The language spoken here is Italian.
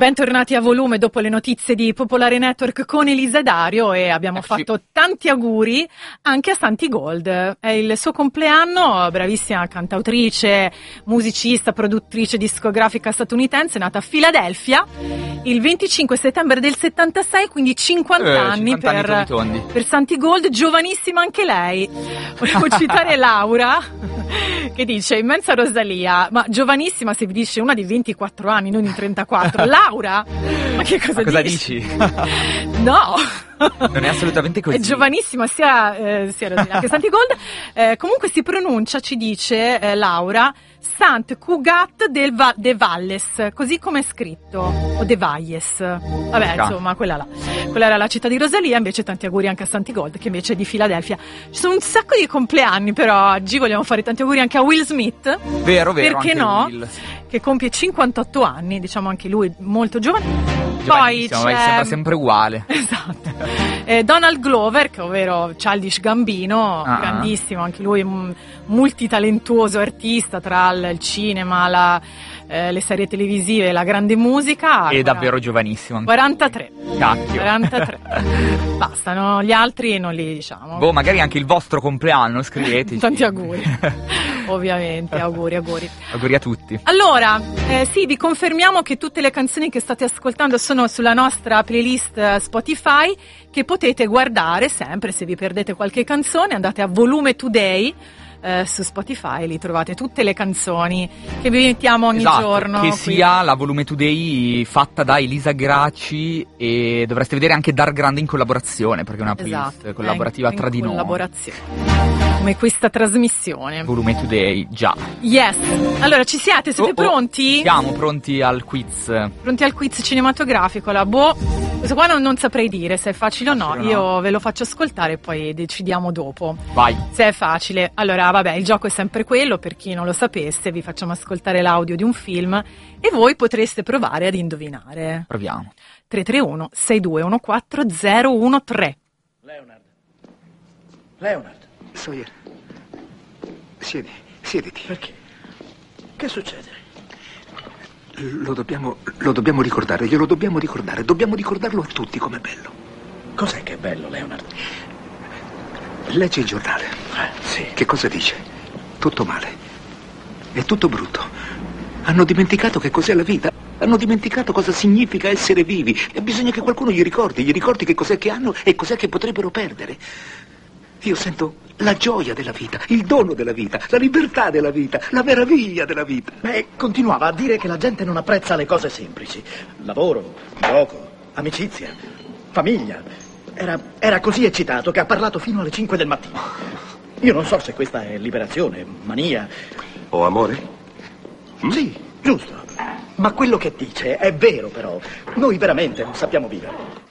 Bentornati a Volume dopo le notizie di Popolare Network con Elisa Dario e abbiamo fatto tanti auguri anche a Santi Gold. È il suo compleanno, bravissima cantautrice, musicista, produttrice discografica statunitense, nata a Filadelfia il 25 settembre del 76, quindi 50 anni per Santi Gold, giovanissima anche lei. Volevo citare Laura che dice: immensa Rosalia, ma giovanissima si dice una di 24 anni, non di 34. Laura? Ma che cosa dici? No! Non è assolutamente così. È giovanissima sia Rosalia che Santi Gold. Comunque si pronuncia, ci dice Laura, Sant Cugat de Valles, così come è scritto, o de Valles. Vabbè, insomma, quella era la città di Rosalia, invece tanti auguri anche a Santi Gold, che invece è di Filadelfia. Ci sono un sacco di compleanni, però oggi vogliamo fare tanti auguri anche a Will Smith. Vero, perché no? Will. Che compie 58 anni, diciamo anche lui molto giovane. Poi sembra sempre uguale. Esatto. Donald Glover, che ovvero Childish Gambino, grandissimo, anche lui multitalentuoso artista tra il cinema, le serie televisive e la grande musica. È davvero giovanissimo. 43. Cacchio. 43. Bastano, gli altri non li diciamo. Boh, magari anche il vostro compleanno, scriveteci. Tanti auguri. Ovviamente, auguri. Auguri a tutti. Allora, sì, vi confermiamo che tutte le canzoni che state ascoltando sono sulla nostra playlist Spotify, che potete guardare sempre. Se vi perdete qualche canzone, andate a Volume Today su Spotify, lì trovate tutte le canzoni che vi mettiamo ogni giorno. Che sia la Volume Today fatta da Elisa Gracci, e dovreste vedere anche Dar Grande in collaborazione, perché è una playlist collaborativa tra di noi. Collaborazione, come questa trasmissione. Volume Today, già. Yes. Allora, ci siete? Siete pronti? Siamo pronti al quiz. Pronti al quiz cinematografico? Questo qua non saprei dire se è facile o no. Io ve lo faccio ascoltare e poi decidiamo dopo. Vai. Se è facile. Allora, vabbè, il gioco è sempre quello, per chi non lo sapesse, vi facciamo ascoltare l'audio di un film e voi potreste provare ad indovinare. Proviamo. 331 6214 013. Leonard. Sawyer. Siediti. Perché? Che succede? Lo dobbiamo ricordare, glielo dobbiamo ricordare. Dobbiamo ricordarlo a tutti com'è bello. Cos'è che è bello, Leonard? Leggi il giornale. Sì. Che cosa dice? Tutto male. È tutto brutto. Hanno dimenticato che cos'è la vita. Hanno dimenticato cosa significa essere vivi. E bisogna che qualcuno gli ricordi che cos'è che hanno e cos'è che potrebbero perdere. Io sento la gioia della vita, il dono della vita, la libertà della vita, la meraviglia della vita. Beh, continuava a dire che la gente non apprezza le cose semplici. Lavoro, gioco, amicizia, famiglia. Era così eccitato che ha parlato fino alle 5 del mattino. Io non so se questa è liberazione, mania. O amore? Sì, giusto. Ma quello che dice è vero, però. Noi veramente non sappiamo vivere.